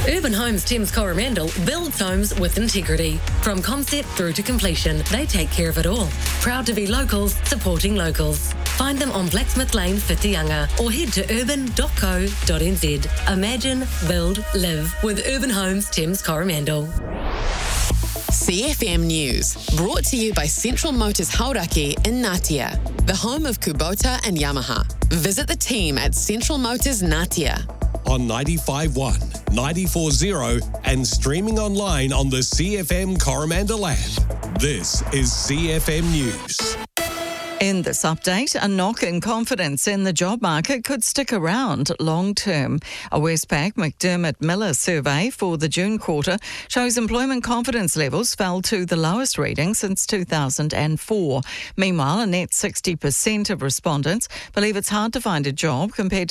Urban Homes Thames Coromandel builds homes with integrity. From concept through to completion, they take care of it all. Proud to be locals, supporting locals. Find them on Blacksmith Lane, Whitianga, or head to urban.co.nz. Imagine, build, live with Urban Homes Thames Coromandel. CFM News, brought to you by Central Motors Hauraki in Ngatea, the home of Kubota and Yamaha. Visit the team at Central Motors Ngatea. On 95.1, 94.0 and streaming online on the CFM Coromandel app. This is CFM News. In this update, a knock in confidence in the job market could stick around long term. A Westpac McDermott Miller survey for the June quarter shows employment confidence levels fell to the lowest reading since 2004. Meanwhile, a net 60% of respondents believe it's hard to find a job compared to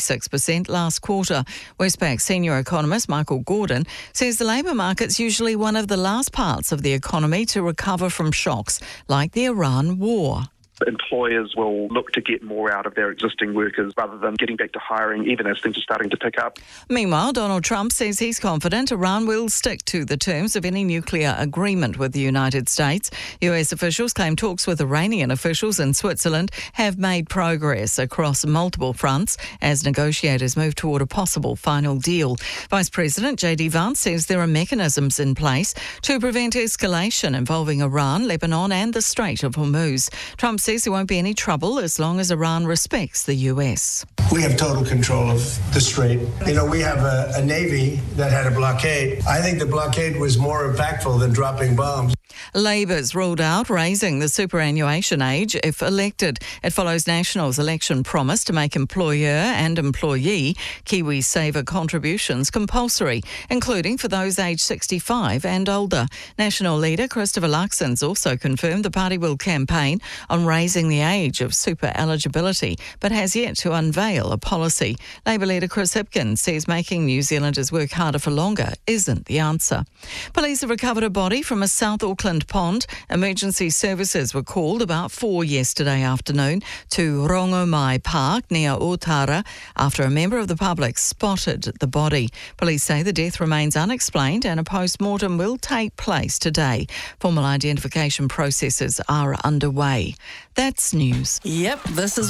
46% last quarter. Westpac senior economist Michael Gordon says the labour market's usually one of the last parts of the economy to recover from shocks like the Iran war. Employers will look to get more out of their existing workers rather than getting back to hiring, even as things are starting to pick up. Meanwhile, Donald Trump says he's confident Iran will stick to the terms of any nuclear agreement with the United States. US officials claim talks with Iranian officials in Switzerland have made progress across multiple fronts as negotiators move toward a possible final deal. Vice President J.D. Vance says there are mechanisms in place to prevent escalation involving Iran, Lebanon and the Strait of Hormuz. Trump says there won't be any trouble as long as Iran respects the US. We have total control of the strait. You know, we have a Navy that had a blockade. I think the blockade was more impactful than dropping bombs. Labor's ruled out raising the superannuation age if elected. It follows National's election promise to make employer and employee KiwiSaver contributions compulsory, including for those aged 65 and older. National leader Christopher Luxon's also confirmed the party will campaign on raising the age of super eligibility, but has yet to unveil a policy. Labor leader Chris Hipkins says making New Zealanders work harder for longer isn't the answer. Police have recovered a body from a South Auckland pond. Emergency services were called about 4 yesterday afternoon to Rongomai Park near Otara after a member of the public spotted the body. Police say the death remains unexplained and a post-mortem will take place today. Formal identification processes are underway. That's news. Yep, this is